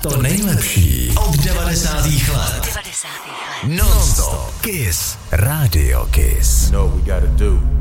To nejlepší od 90. let. Non-stop Kiss. Radio Kiss. You know what we gotta do.